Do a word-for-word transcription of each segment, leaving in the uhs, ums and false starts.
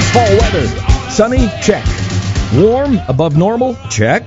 fall weather. Sunny? Check. Warm? Above normal? Check.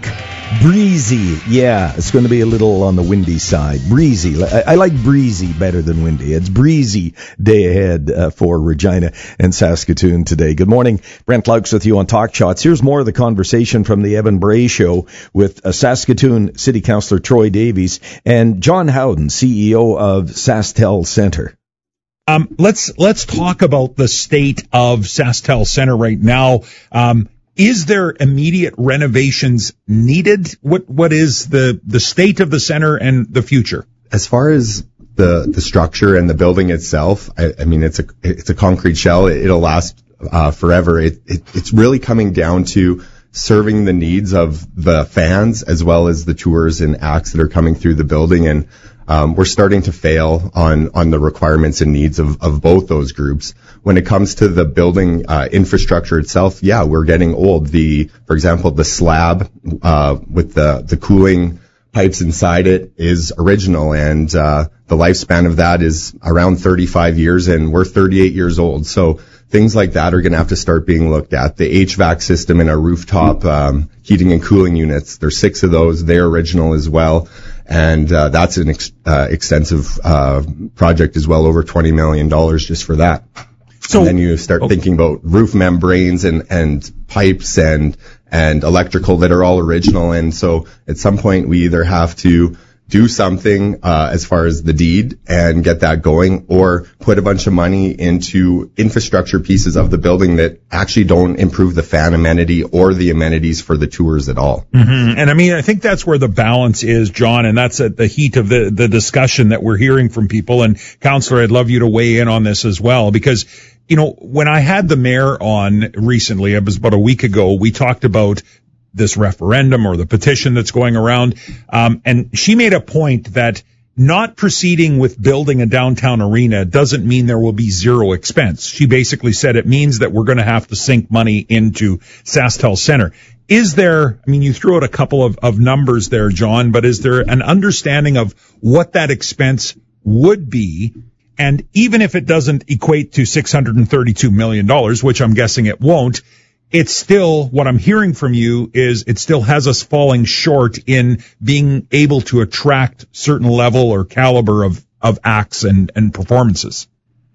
Breezy. Yeah, it's going to be a little on the windy side. Breezy. I, I like breezy better than windy. It's breezy day ahead uh, for Regina and Saskatoon today. Good morning. Brent Laux with you on Talk Shots. Here's more of the conversation from the Evan Bray Show with uh, Saskatoon City Councillor Troy Davies and John Howden, C E O of SaskTel Centre. Um, let's let's talk about the state of SaskTel Centre right now. Um, Is there immediate renovations needed? What What is the, the state of the center and the future? As far as the, the structure and the building itself, I, I mean, it's a, it's a concrete shell. It, it'll last, uh, forever. It, it, it's really coming down to serving the needs of the fans as well as the tours and acts that are coming through the building. And, um, we're starting to fail on, on the requirements and needs of, of both those groups. When it comes to the building, uh, infrastructure itself, yeah, we're getting old. The, for example, the slab, uh, with the, the cooling pipes inside it is original, and, uh, the lifespan of that is around thirty-five years, and we're thirty-eight years old. So things like that are going to have to start being looked at. The H V A C system in our rooftop, um, heating and cooling units, there's six of those. They're original as well. And, uh, that's an ex- uh, extensive, uh, project as well, over twenty million dollars just for that. So, and then you start okay. thinking about roof membranes and, and pipes and, and electrical that are all original. And so at some point we either have to do something, uh, as far as the deed and get that going, or put a bunch of money into infrastructure pieces of the building that actually don't improve the fan amenity or the amenities for the tours at all. Mm-hmm. And I mean, I think that's where the balance is, John, and that's at the heat of the, the discussion that we're hearing from people. And Councillor, I'd love you to weigh in on this as well, because you know, when I had the mayor on recently, it was about a week ago, we talked about this referendum or the petition that's going around. Um, and she made a point that not proceeding with building a downtown arena doesn't mean there will be zero expense. She basically said it means that we're going to have to sink money into SaskTel Centre. Is there, I mean, you threw out a couple of, of numbers there, John, but is there an understanding of what that expense would be? And even if it doesn't equate to six hundred thirty-two million dollars, which I'm guessing it won't, it's still, what I'm hearing from you is it still has us falling short in being able to attract certain level or caliber of, of acts and, and performances.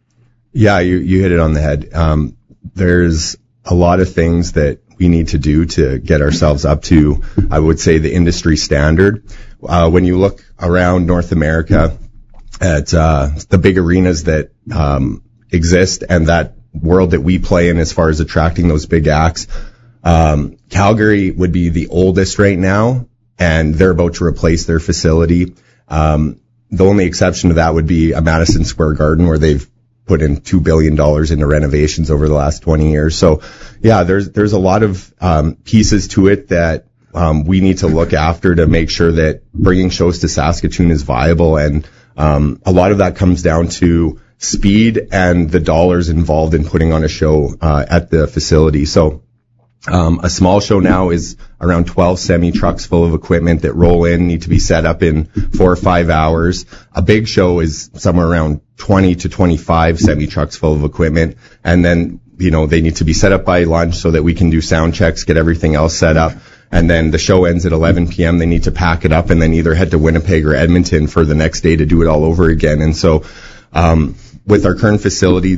Yeah, you, you hit it on the head. Um, there's a lot of things that we need to do to get ourselves up to, I would say, the industry standard. Uh, when you look around North America, at uh the big arenas that um exist and that world that we play in as far as attracting those big acts, um Calgary would be the oldest right now, and they're about to replace their facility. Um the only exception to that would be a Madison Square Garden, where they've put in two billion dollars into renovations over the last twenty years. So yeah, there's there's a lot of um pieces to it that um we need to look after to make sure that bringing shows to Saskatoon is viable. And Um, a lot of that comes down to speed and the dollars involved in putting on a show, uh, at the facility. So, um, a small show now is around twelve semi-trucks full of equipment that roll in, need to be set up in four or five hours. A big show is somewhere around twenty to twenty-five semi-trucks full of equipment. And then, you know, they need to be set up by lunch so that we can do sound checks, get everything else set up. And then the show ends at eleven p.m. They need to pack it up and then either head to Winnipeg or Edmonton for the next day to do it all over again. And so, um, with our current facility,